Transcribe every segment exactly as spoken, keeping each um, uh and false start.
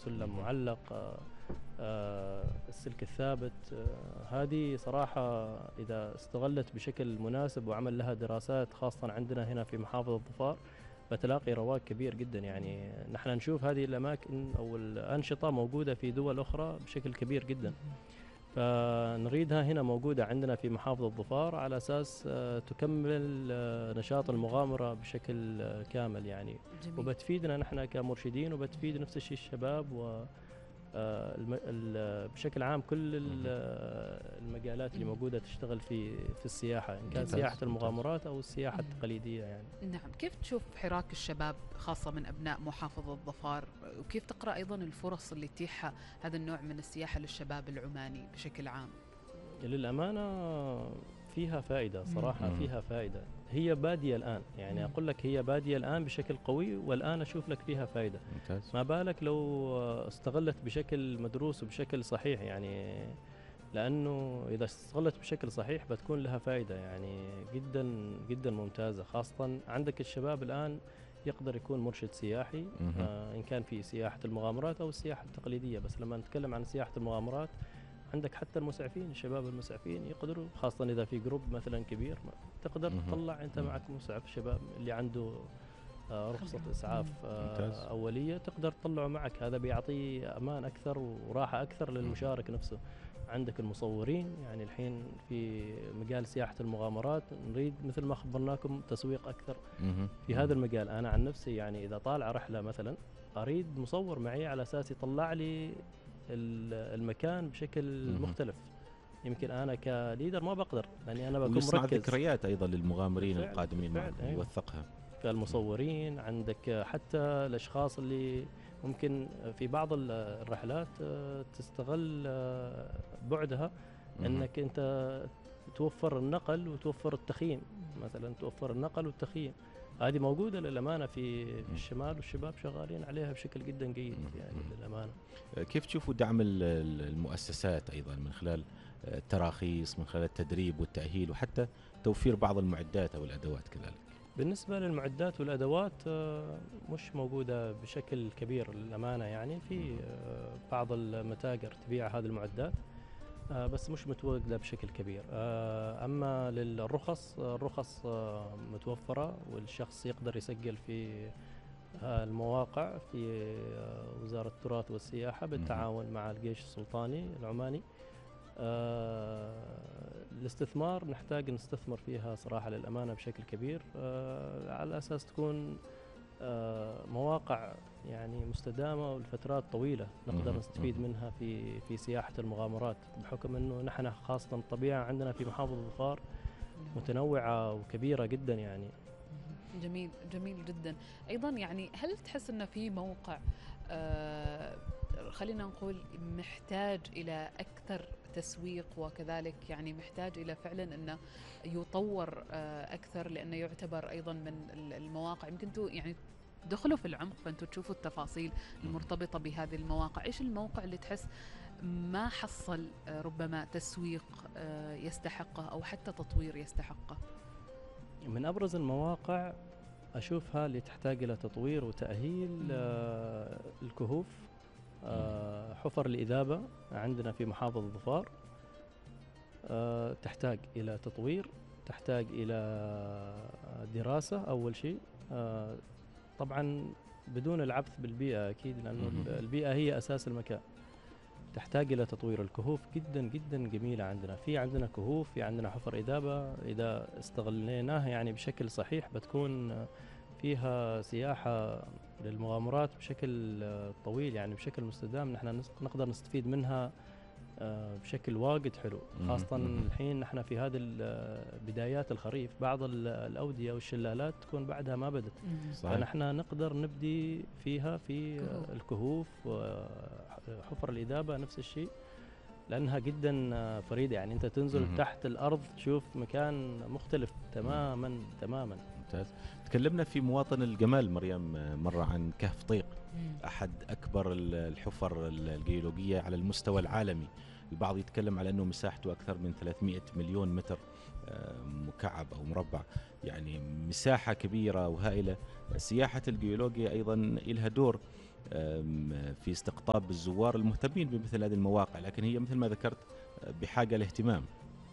سلم معلق، آه، آه، السلك الثابت. آه، هذه صراحة إذا استغلت بشكل مناسب وعمل لها دراسات خاصة عندنا هنا في محافظة ظفار بتلاقي رواج كبير جدا. يعني نحن نشوف هذه الأماكن أو الأنشطة موجودة في دول أخرى بشكل كبير جدا، فنريدها هنا موجودة عندنا في محافظة ظفار على أساس آه، تكمل آه، نشاط المغامرة بشكل آه، كامل يعني. جميل. وبتفيدنا نحن كمرشدين، وبتفيد نفس الشيء الشباب و آه، الم- ال- بشكل عام كل ال- آه، المجالات اللي مم. موجودة تشتغل في في السياحة، إن كان ممتاز، سياحة ممتاز. المغامرات أو السياحة مم. التقليدية يعني. نعم، كيف تشوف حراك الشباب خاصة من أبناء محافظة ظفار، وكيف تقرأ أيضا الفرص اللي تتيحها هذا النوع من السياحة للشباب العماني بشكل عام؟ للأمانة فيها فائدة صراحة، مم. فيها فائدة. هي بادية الآن يعني، مم. أقول لك هي بادية الآن بشكل قوي، والآن أشوف لك فيها فائدة. ممتاز. ما بالك لو استغلت بشكل مدروس وبشكل صحيح يعني، لأنه إذا استغلت بشكل صحيح بتكون لها فائدة يعني جدا جدا ممتازة. خاصة عندك الشباب الآن يقدر يكون مرشد سياحي، مهم. آه إن كان في سياحة المغامرات أو السياحة التقليدية. بس لما نتكلم عن سياحة المغامرات عندك حتى المسعفين، الشباب المسعفين يقدروا، خاصة إذا في جروب مثلا كبير، ما تقدر مهم. تطلع أنت مهم. معك مسعف شباب اللي عنده آه، رخصة إسعاف ممتاز. آه، أولية، تقدر تطلعه معك. هذا بيعطي أمان أكثر وراحة أكثر للمشارك نفسه. عندك المصورين، يعني الحين في مجال سياحة المغامرات نريد مثل ما خبرناكم تسويق أكثر مهم. في هذا المجال. أنا عن نفسي يعني إذا طالع رحلة مثلا أريد مصور معي على أساس يطلع لي ال- المكان بشكل مهم. مختلف. يمكن أنا كليدر ما بقدر، لأني أنا بكون ويصنع مركز. ذكريات ايضا للمغامرين بالفعل، القادمين بالفعل، معكم، أيوة. يوثقها. كالمصورين عندك حتى الأشخاص اللي ممكن في بعض ال- الرحلات آه، تستغل آه، بعدها مهم. أنك أنت توفر النقل وتوفر التخييم. مثلا توفر النقل والتخييم، هذه موجودة للأمانة في في الشمال، والشباب شغالين عليها بشكل جدا جيد يعني للأمانة. كيف تشوفوا دعم ال- ال- المؤسسات ايضا من خلال التراخيص، من خلال التدريب والتأهيل، وحتى توفير بعض المعدات او الادوات كذلك؟ بالنسبة للمعدات والأدوات آه، مش موجودة بشكل كبير للأمانة يعني. في آه، بعض المتاجر تبيع هذه المعدات آه، بس مش متواجدة بشكل كبير. آه، أما للرخص، آه، الرخص آه، متوفرة، والشخص يقدر يسجل في آه، المواقع في آه، وزارة التراث والسياحة بالتعاون مع الجيش السلطاني العماني. آه، الاستثمار نحتاج نستثمر فيها صراحة للأمانة بشكل كبير، آه، على أساس تكون آه، مواقع يعني مستدامة ولفترات طويلة نقدر مهم. نستفيد مهم. منها في في سياحة المغامرات، بحكم أنه نحن خاصة الطبيعة عندنا في محافظة ظفار متنوعة وكبيرة جدا يعني. جميل، جميل جدا. أيضا يعني هل تحس أن في موقع آه خلينا نقول محتاج إلى أكثر تسويق، وكذلك يعني محتاج إلى فعلا أنه يطور آه أكثر، لأنه يعتبر أيضا من المواقع يمكن انتوا يعني دخلوا في العمق فأنتوا تشوفوا التفاصيل المرتبطة بهذه المواقع. إيش الموقع اللي تحس ما حصل آه ربما تسويق آه يستحقه أو حتى تطوير يستحقه؟ من أبرز المواقع أشوفها اللي تحتاج إلى تطوير وتأهيل آه، الكهوف، آه، حفر الإذابة عندنا في محافظة ظفار آه، تحتاج إلى تطوير، تحتاج إلى دراسة أول شيء. آه، طبعا بدون العبث بالبيئة أكيد، لأنه مهم. البيئة هي أساس المكان. تحتاج إلى تطوير. الكهوف جدا جدا جميلة عندنا، في عندنا كهوف، في عندنا حفر إذابة، إذا استغليناها يعني بشكل صحيح بتكون فيها سياحة للمغامرات بشكل طويل يعني بشكل مستدام. نحن نس- نقدر نستفيد منها آه، بشكل واجد حلو، خاصة مهم. الحين نحن في هذه ال- بدايات الخريف، بعض ال- الأودية والشلالات تكون بعدها ما بدت، صحيح. فنحن نقدر نبدي فيها في كهوف. الكهوف وحفر الإذابة نفس الشيء، لأنها جدا فريدة يعني. أنت تنزل مهم. تحت الأرض تشوف مكان مختلف تماما تماما. ممتاز. تكلمنا في مواطن الجمال مريم مرة عن كهف طيق، أحد أكبر ال- الحفر ال- الجيولوجية على المستوى العالمي. البعض يتكلم على أنه مساحته أكثر من ثلاثمئة مليون متر آه، مكعب أو مربع، يعني مساحة كبيرة وهائلة. سياحة الجيولوجيا أيضا لها دور في استقطاب الزوار المهتمين بمثل هذه المواقع، لكن هي مثل ما ذكرت بحاجة لاهتمام.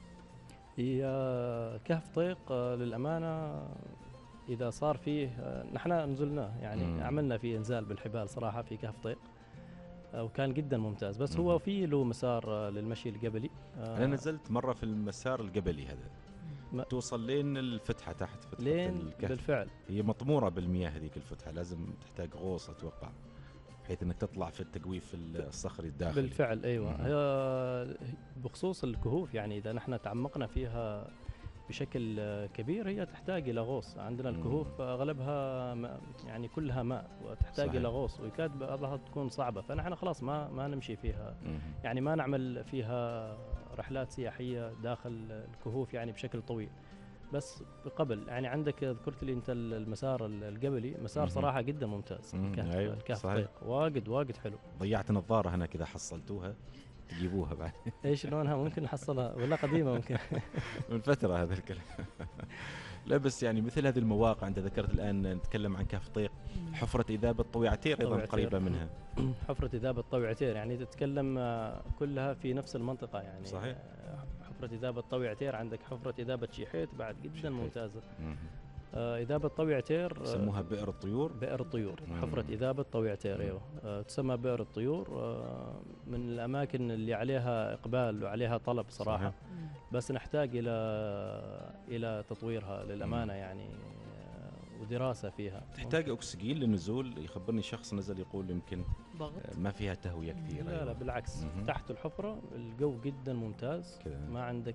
هي كهف طيق للأمانة إذا صار فيه، نحن نزلناه يعني مم. عملنا فيه إنزال بالحبال صراحة في كهف طيق وكان جدا ممتاز، بس مم. هو فيه له مسار للمشي القبلي. أنا نزلت مرة في المسار القبلي هذا، ما توصل لين الفتحة تحت فتحة لين الكهف. بالفعل هي مطمورة بالمياه هذيك الفتحة، لازم تحتاج غوص أتوقع بحيث انك تطلع في التجويف الصخري الداخلي. بالفعل ايوه. هي بخصوص الكهوف يعني اذا نحن تعمقنا فيها بشكل كبير هي تحتاج الى غوص. عندنا الكهوف اغلبها يعني كلها ماء وتحتاج صحيح. الى غوص، ويكاد بعضها تكون صعبه، فنحن خلاص ما ما نمشي فيها مم. يعني ما نعمل فيها رحلات سياحيه داخل الكهوف يعني بشكل طويل. بس قبل يعني عندك ذكرت لي انت المسار القبلي، مسار مم. صراحه جدا ممتاز. الكهف أيوة الكهف طيق واجد واجد حلو. ضيعت نظاره هناك اذا حصلتوها تجيبوها بعد. ايش لونها ممكن نحصلها ولا قديمه ممكن؟ من فتره هذا الكلام. لا بس يعني مثل هذه المواقع انت ذكرت الان نتكلم عن كهف طيق، حفره اذابه طويعتير ايضا قريبه منها. حفره اذابه طويعتير يعني تتكلم كلها في نفس المنطقه يعني صحيح. حفرة إذابة طويعتير، عندك حفرة إذابة شيحيت بعد جدا شيحيت. ممتازة. آه إذابة طويعتير يسموها بئر الطيور. بئر الطيور مم. حفرة إذابة طويعتير ايوه آه تسمى بئر الطيور. آه من الأماكن اللي عليها إقبال وعليها طلب صراحة. صحيح. بس نحتاج إلى إلى تطويرها للأمانة. مم. يعني ودراسة فيها. تحتاج أكسجين للنزول؟ يخبرني شخص نزل يقول يمكن ضغط ما فيها تهوية كثير. لا لا بالعكس. مم. تحت الحفرة الجو جدا ممتاز كده. ما عندك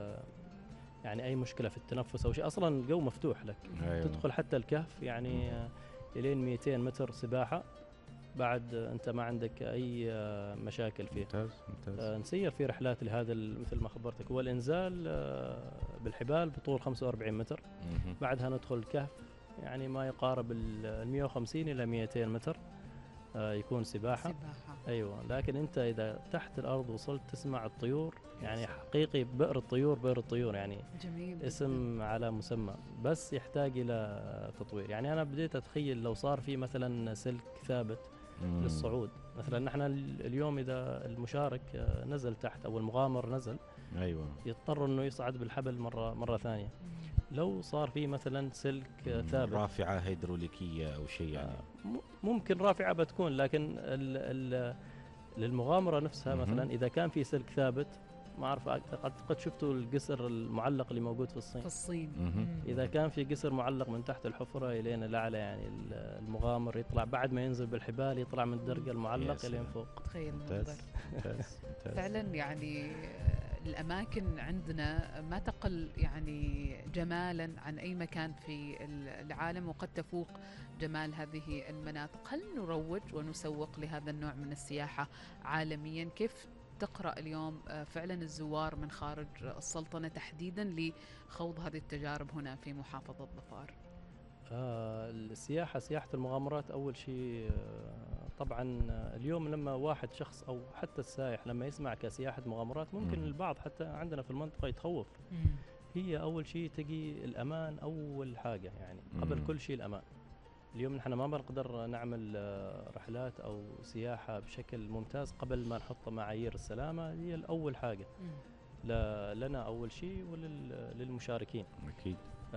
يعني أي مشكلة في التنفس أو شيء، أصلا الجو مفتوح لك. أيوة. تدخل حتى الكهف يعني إلين مئتين متر سباحة، بعد أنت ما عندك أي مشاكل فيه. ممتاز ممتاز. نسير في رحلات لهذا مثل ما خبرتك، هو الإنزال بالحبال بطول خمسة وأربعين متر. مم. بعدها ندخل الكهف يعني ما يقارب ال مئة وخمسين إلى مئتين متر آه يكون سباحة. سباحة أيوة. لكن أنت إذا تحت الأرض وصلت تسمع الطيور يعني حقيقي بئر الطيور. بئر الطيور يعني جميل اسم جدا. على مسمى، بس يحتاج إلى تطوير. يعني أنا بديت أتخيل لو صار في مثلا سلك ثابت مم. للصعود مثلا. نحن اليوم إذا المشارك نزل تحت أو المغامر نزل أيوة يضطر إنه يصعد بالحبل مرة مرة ثانية. لو صار في مثلا سلك ثابت، رافعة هيدروليكية أو شيء يعني ممكن رافعة بتكون، لكن ال ال للمغامرة نفسها مثلا إذا كان في سلك ثابت، ما أعرف قد قد شفتوا القصر المعلق اللي موجود في الصين. في الصين إذا كان في قصر معلق من تحت الحفرة إلين الأعلى يعني المغامر يطلع بعد ما ينزل بالحبال يطلع من الدرجة المعلق إلين فوق. تخيل المنظر. فعلا يعني الأماكن عندنا ما تقل يعني جمالا عن أي مكان في العالم، وقد تفوق جمال هذه المناطق. هل نروج ونسوق لهذا النوع من السياحة عالميا؟ كيف تقرأ اليوم فعلا الزوار من خارج السلطنة تحديدا لخوض هذه التجارب هنا في محافظة ظفار؟ آه السياحة سياحة المغامرات أول شيء آه طبعا اليوم لما واحد شخص أو حتى السائح لما يسمع كسياحة مغامرات ممكن مم. البعض حتى عندنا في المنطقة يتخوف. مم. هي أول شيء تجي الأمان أول حاجة يعني قبل مم. كل شيء الأمان. اليوم نحن ما بنقدر نعمل رحلات أو سياحة بشكل ممتاز قبل ما نحط معايير السلامة. هي الأول حاجة لنا أول شيء وللمشاركين. أكيد.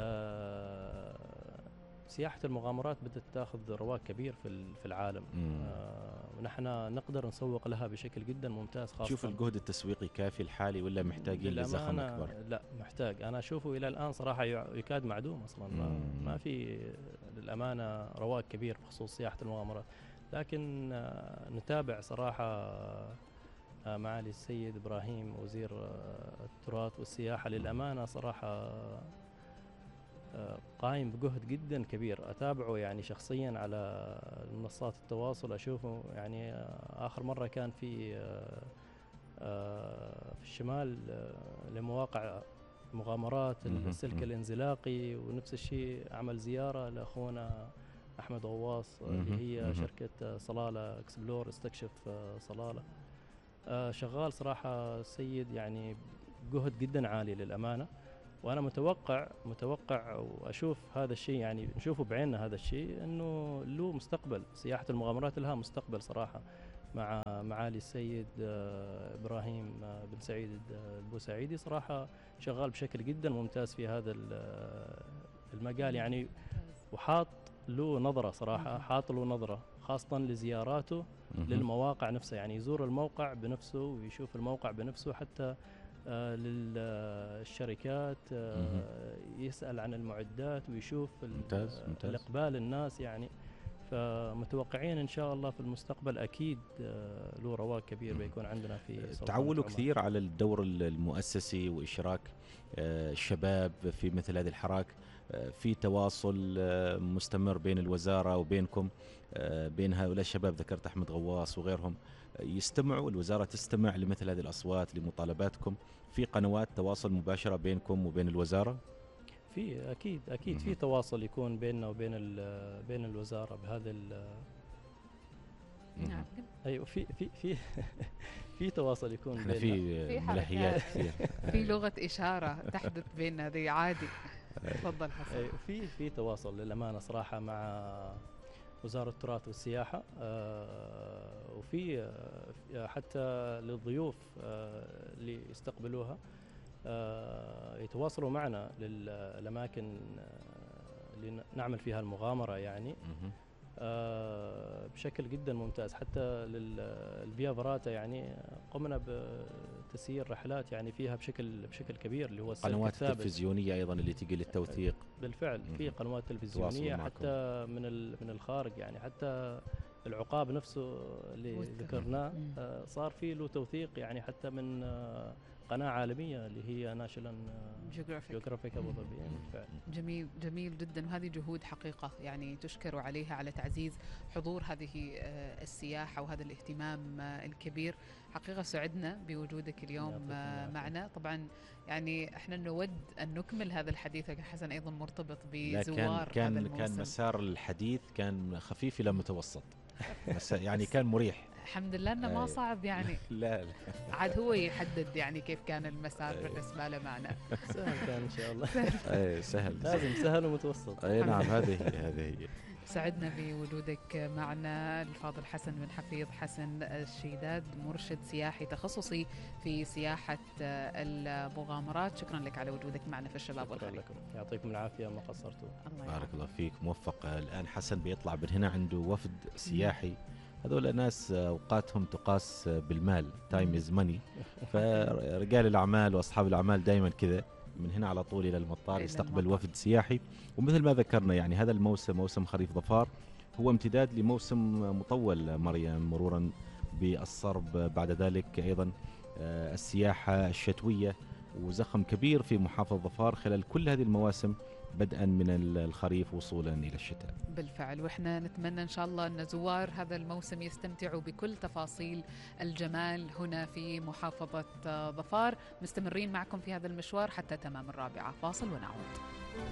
آه سياحة المغامرات بدأت تأخذ رواج كبير في في العالم. آه ونحن نقدر نسوق لها بشكل جدا ممتاز. خاصة شوف الجهد التسويقي كافي الحالي ولا محتاجين لزخم أكبر؟ لا محتاج. أنا أشوفه إلى الآن صراحة يكاد معدوم أصلا. ما, ما في للأمانة رواج كبير بخصوص سياحة المغامرات. لكن آه نتابع صراحة آه معالي السيد إبراهيم وزير آه التراث والسياحة للأمانة صراحة قايم بجهد جدا كبير. أتابعه يعني شخصيا على منصات التواصل، أشوفه يعني آخر مرة كان في في الشمال لمواقع مغامرات السلك الانزلاقي، ونفس الشيء عمل زيارة لأخونا أحمد غواص اللي هي شركة صلالة اكسبلور استكشف صلالة. شغال صراحة السيد يعني جهد جدا عالي للأمانة. وانا متوقع متوقع واشوف هذا الشيء، يعني نشوفه بعيننا هذا الشيء، انه له مستقبل. سياحه المغامرات لها مستقبل صراحه، مع معالي السيد آه، ابراهيم آه، بن سعيد آه، البوسعيدي، صراحه شغال بشكل جدا ممتاز في هذا ال- آه، المجال يعني، وحاط له نظره صراحه، مم. حاط له نظره خاصه لزياراته مهم. للمواقع نفسها، يعني يزور الموقع بنفسه ويشوف الموقع بنفسه، حتى آه، للشركات آه، يسأل عن المعدات ويشوف ال- ممتاز ممتاز. الإقبال الناس يعني. فمتوقعين إن شاء الله في المستقبل أكيد آه، له رواق كبير مم. بيكون عندنا في سلطنة تعولوا عمان. كثير على الدور المؤسسي وإشراك آه، الشباب في مثل هذه الحراك. آه، في تواصل آه، مستمر بين الوزارة وبينكم، آه، بين هؤلاء الشباب، ذكرت أحمد غواص وغيرهم، آه، يستمعوا، الوزارة تستمع لمثل هذه الأصوات لمطالباتكم؟ في قنوات تواصل مباشرة بينكم وبين الوزارة؟ في أكيد أكيد في مهم. تواصل يكون بيننا وبين ال- بين الوزارة بهذا ال- مهم. نعم. أيوة، في في في في تواصل يكون احنا بيننا. في في ملهيات حركات. كثير. في لغة إشارة تحدث بيننا، هذه عادي. تفضل حسن. أيوة، في في تواصل للأمانة صراحة مع وزارة التراث والسياحة، آه، وفي آه، حتى للضيوف آه، اللي يستقبلوها آه، يتواصلوا معنا للأماكن آه، اللي نعمل فيها المغامرة يعني مهم. آه، بشكل جدا ممتاز. حتى للفيا فراتا يعني قمنا بتسيير رحلات يعني فيها بشكل بشكل كبير، اللي هو السلك قنوات الثابت. تلفزيونية أيضا اللي تجي للتوثيق. بالفعل في مهم. قنوات تواصلوا تلفزيونية معكم. حتى من ال- من الخارج يعني، حتى العقاب نفسه اللي والتف- ذكرناه مم. آه، صار في له توثيق يعني، حتى من آه، قناة عالمية اللي هي ناشونال Geographic. جيوغرافيك أبو مم. ظبي يعني بالفعل. جميل جميل جدا، وهذه جهود حقيقة يعني تشكر عليها على تعزيز حضور هذه آه، السياحة وهذا الاهتمام آه، الكبير. حقيقة سعدنا بوجودك اليوم يعطيكم آه، العافية. معنا. طبعا يعني احنا نود أن نكمل هذا الحديث، لكن حسن أيضا مرتبط لا، كان بزوار هذا كان الموسم. كان مسار الحديث كان خفيف الى متوسط، بس يعني كان مريح. الحمد لله انه ما أي. صعب يعني. لا لا عاد هو يحدد يعني كيف كان المسار أي. بالنسبة له معنا. سهل كان إن شاء الله. اي سهل. لازم سهل ومتوسط. اي نعم، هذه هي هذه هي. سعدنا بوجودك معنا الفاضل حسن بن حفيظ حسن الشيداد، مرشد سياحي تخصصي في سياحة المغامرات. شكرا لك على وجودك معنا في الشباب شكرا والخير. لكم، يعطيكم العافية ما قصرتوا. الله بارك يعافيك. الله فيك، موفق. الان حسن بيطلع من هنا عنده وفد سياحي، هذول ناس اوقاتهم تقاس بالمال، تايم از ماني، فرجال الاعمال واصحاب الاعمال دائما كذا، من هنا على طول الى المطار إلى يستقبل المطار. وفد سياحي. ومثل ما ذكرنا يعني هذا الموسم، موسم خريف ظفار، هو امتداد لموسم مطول مريم، مرورا بالصرب، بعد ذلك ايضا آه، السياحه الشتويه، وزخم كبير في محافظه ظفار خلال كل هذه المواسم، بدءا من الخريف وصولا الى الشتاء. بالفعل، واحنا نتمنى ان شاء الله ان زوار هذا الموسم يستمتعوا بكل تفاصيل الجمال هنا في محافظة ظفار. مستمرين معكم في هذا المشوار حتى تمام الرابعة. فاصل ونعود.